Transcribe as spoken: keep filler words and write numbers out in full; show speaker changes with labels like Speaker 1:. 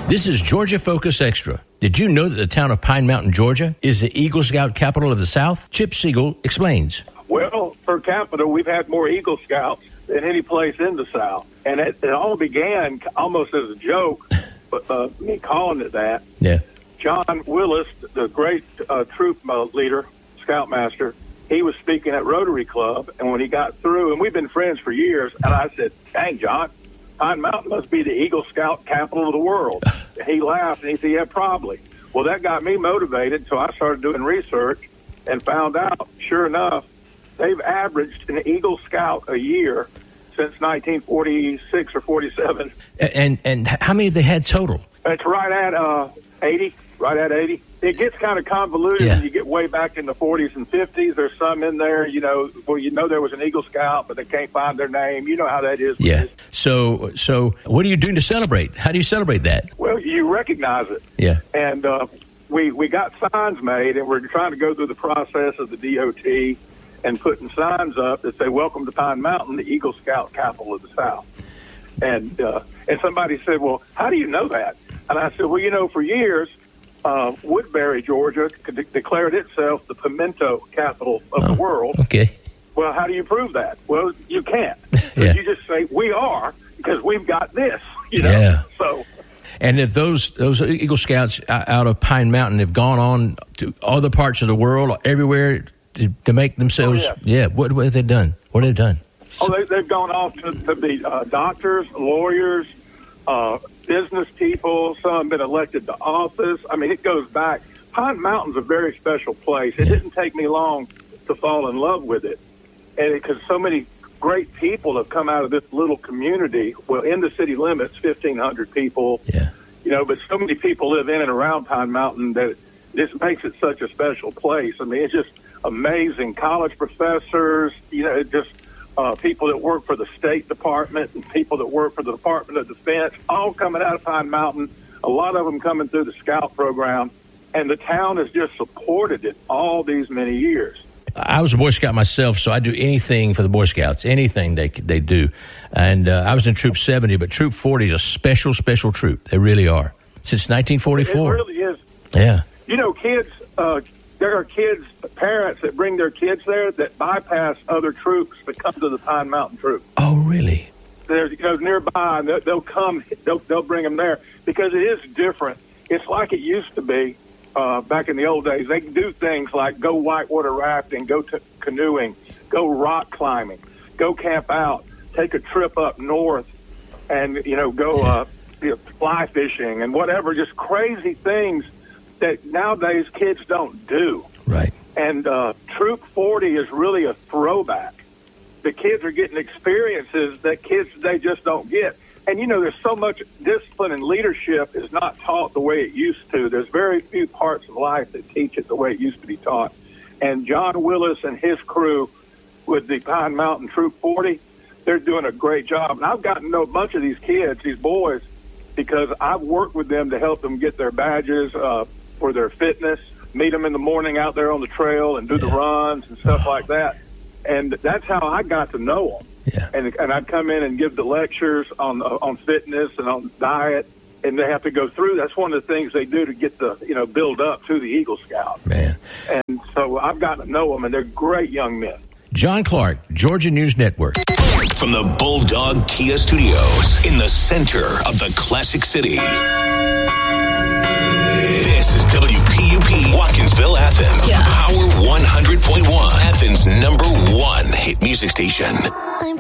Speaker 1: This is Georgia Focus Extra. Did you know that the town of Pine Mountain, Georgia, is the Eagle Scout capital of the South? Chip Siegel explains.
Speaker 2: Well, per capita, we've had more Eagle Scouts than any place in the South. And it, it all began almost as a joke, but uh, me calling it that.
Speaker 1: Yeah.
Speaker 2: John Willis, the great uh, troop uh, leader, scoutmaster, he was speaking at Rotary Club, and when he got through, and we've been friends for years, and I said, dang, John, Pine Mountain must be the Eagle Scout capital of the world. And he laughed, and he said, yeah, probably. Well, that got me motivated, so I started doing research and found out, sure enough, they've averaged an Eagle Scout a year since nineteen forty-six or forty-seven.
Speaker 1: And and how many have they had total?
Speaker 2: It's right at uh, eighty, right at eighty. It gets kind of convoluted
Speaker 1: Yeah.
Speaker 2: when you get way back in the forties and fifties. There's some in there, you know, where you know there was an Eagle Scout, but they can't find their name. You know how that is.
Speaker 1: Yeah. So, so what are you doing to celebrate? How do you celebrate that?
Speaker 2: Well, you recognize it.
Speaker 1: Yeah.
Speaker 2: And uh, we we got signs made, and we're trying to go through the process of the D O T and putting signs up that say, welcome to Pine Mountain, the Eagle Scout capital of the South. And, uh, and somebody said, well, how do you know that? And I said, well, you know, for years, Uh, Woodbury, Georgia, de- declared itself the pimento capital of
Speaker 1: Oh,
Speaker 2: the world.
Speaker 1: Okay.
Speaker 2: Well, how do you prove that? Well, you can't.
Speaker 1: Yeah.
Speaker 2: You just say, we are, because we've got this, you know.
Speaker 1: Yeah.
Speaker 2: So,
Speaker 1: And if those those Eagle Scouts out of Pine Mountain have gone on to other parts of the world, everywhere, to, to make themselves,
Speaker 2: Oh,
Speaker 1: yeah, what, what have they done? What have they done?
Speaker 2: oh, they, they've gone off to, to be uh, doctors, lawyers, uh, business people. Some have been elected to office. I mean, it goes back. Pine Mountain's a very special place. It
Speaker 1: Yeah.
Speaker 2: didn't take me long to fall in love with it, and because so many great people have come out of this little community. Well, in the city limits, fifteen hundred people.
Speaker 1: Yeah.
Speaker 2: You know, but so many people live in and around Pine Mountain that this makes it such a special place. I mean, it's just amazing. College professors, you know, it just uh, people that work for the State Department and people that work for the Department of Defense, all coming out of Pine Mountain, a lot of them coming through the Scout program, and the town has just supported it all these many years.
Speaker 1: I was a Boy Scout myself, so I do anything for the Boy Scouts, anything they they do. And uh, I was in Troop seventy, but Troop forty is a special, special troop. They really are. Since nineteen forty-four.
Speaker 2: It really is.
Speaker 1: Yeah.
Speaker 2: You know, kids, uh, there are kids, parents that bring their kids there that bypass other troops that come to the Pine Mountain troop.
Speaker 1: Oh, really?
Speaker 2: There's, you know, nearby, and they'll, they'll come, they'll, they'll bring them there because it is different. It's like it used to be uh, back in the old days. They can do things like go whitewater rafting, go to canoeing, go rock climbing, go camp out, take a trip up north, and, you know, go uh, you know, fly fishing and whatever, just crazy things that nowadays kids don't do.
Speaker 1: Right.
Speaker 2: And uh, Troop forty is really a throwback. The kids are getting experiences that kids today just don't get. And, you know, there's so much discipline and leadership is not taught the way it used to. There's very few parts of life that teach it the way it used to be taught. And John Willis and his crew with the Pine Mountain Troop forty, they're doing a great job. And I've gotten to know a bunch of these kids, these boys, because I've worked with them to help them get their badges uh, for their fitness, meet them in the morning out there on the trail and do the runs and stuff like that. And that's how I got to know them.
Speaker 1: Yeah.
Speaker 2: And and I'd come in and give the lectures on uh, on fitness and on diet, and they have to go through. That's one of the things they do to get the, you know, build up to the Eagle Scout.
Speaker 1: Man.
Speaker 2: And so I've gotten to know them, and they're great young men.
Speaker 1: John Clark, Georgia News Network.
Speaker 3: From the Bulldog Kia Studios in the center of the Classic City. This is W P U P Watkinsville, Athens. Yeah. Power one hundred point one, Athens' number one hit music station.